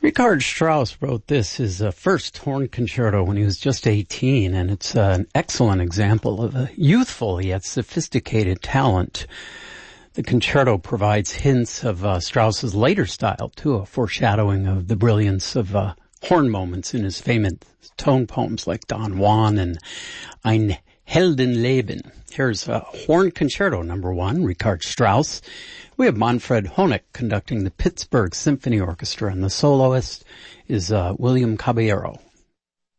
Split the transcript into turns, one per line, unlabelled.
Richard Strauss wrote this, his first horn concerto, when he was just 18, and it's an excellent example of a youthful yet sophisticated talent. The concerto provides hints of Strauss's later style, too, a foreshadowing of the brilliance of horn moments in his famous tone poems like Don Juan and Ein Heldenleben. Here's Horn Concerto number 1, Richard Strauss. We have Manfred Honeck conducting the Pittsburgh Symphony Orchestra, and the soloist is William Caballero.